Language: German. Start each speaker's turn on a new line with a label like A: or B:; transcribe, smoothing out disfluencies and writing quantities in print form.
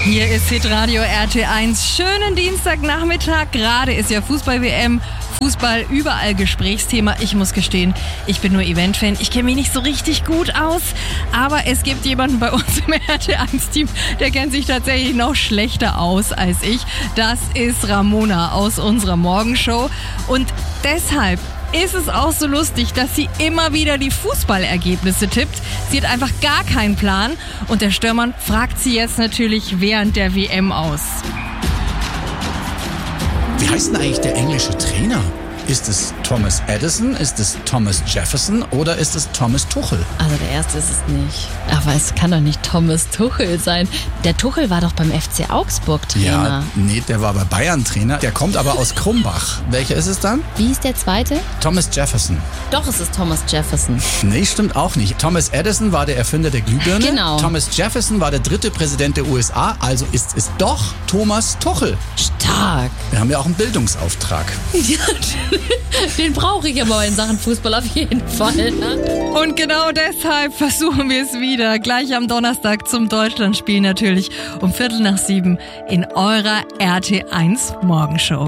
A: Hier ist Hitradio RT1. Schönen Dienstagnachmittag. Gerade ist ja Fußball-WM. Fußball überall Gesprächsthema. Ich muss gestehen, ich bin nur Event-Fan. Ich kenne mich nicht so richtig gut aus. Aber es gibt jemanden bei uns im RT1-Team, der kennt sich tatsächlich noch schlechter aus als ich. Das ist Ramona aus unserer Morgenshow. Und deshalb ist es auch so lustig, dass sie immer wieder die Fußballergebnisse tippt. Sie hat einfach gar keinen Plan. Und der Stürmann fragt sie jetzt natürlich während der WM aus.
B: Wie heißt denn eigentlich der englische Trainer? Ist es Thomas Edison, ist es Thomas Jefferson oder ist es Thomas Tuchel?
C: Also der erste ist es nicht. Aber es kann doch nicht Thomas Tuchel sein. Der Tuchel war doch beim FC Augsburg Trainer.
B: Ja, nee, der war bei Bayern Trainer. Der kommt aber aus Krumbach. Welcher ist es dann?
C: Wie ist der zweite?
B: Thomas Jefferson.
C: Doch, es ist Thomas Jefferson.
B: Nee, stimmt auch nicht. Thomas Edison war der Erfinder der Glühbirne.
C: Genau.
B: Thomas Jefferson war der dritte Präsident der USA. Also ist es doch Thomas Tuchel.
C: Stark.
B: Wir haben ja auch einen Bildungsauftrag.
C: Den brauche ich aber in Sachen Fußball auf jeden Fall.
A: Und genau deshalb versuchen wir es wieder. Gleich am Donnerstag zum Deutschlandspiel natürlich um 6:15 in eurer RT1 Morgenshow.